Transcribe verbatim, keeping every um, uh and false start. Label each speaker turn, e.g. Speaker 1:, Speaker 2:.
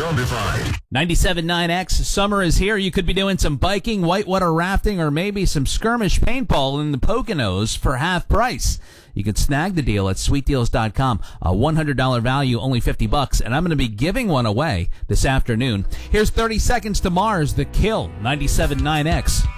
Speaker 1: notified.
Speaker 2: ninety-seven point nine X, summer is here. You could be doing some biking, whitewater rafting, or maybe some skirmish paintball in the Poconos for half price. You can snag the deal at sweet deals dot com. A one hundred dollars value, only fifty bucks, and I'm going to be giving one away this afternoon. Here's thirty seconds to Mars, The Kill, ninety-seven point nine X.